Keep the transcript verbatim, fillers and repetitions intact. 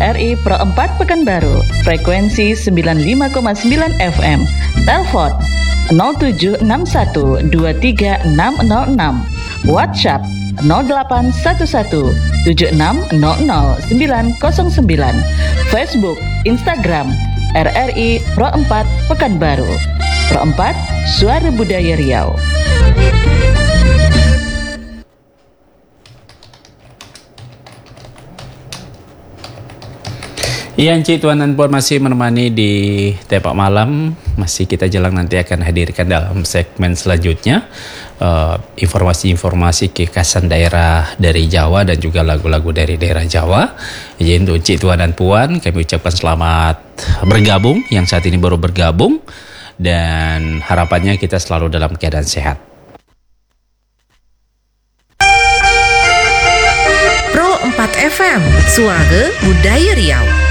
R I Pro empat Pekanbaru, frekuensi sembilan puluh lima koma sembilan F M. Telepon nol tujuh enam satu dua tiga enam nol enam. WhatsApp nol delapan satu satu tujuh enam nol nol sembilan nol sembilan. Facebook, Instagram R R I Pro empat Pekanbaru. Pro empat, Suara Budaya Riau. Iya, Encik, Tuan dan Puan masih menemani di Tepak Malam. Masih kita jelang nanti akan hadirkan dalam segmen selanjutnya uh, informasi-informasi kekhasan daerah dari Jawa dan juga lagu-lagu dari daerah Jawa. Jadi untuk Encik, Tuan dan Puan, kami ucapkan selamat bergabung yang saat ini baru bergabung, dan harapannya kita selalu dalam keadaan sehat. Pro empat F M, Suara Budaya Riau.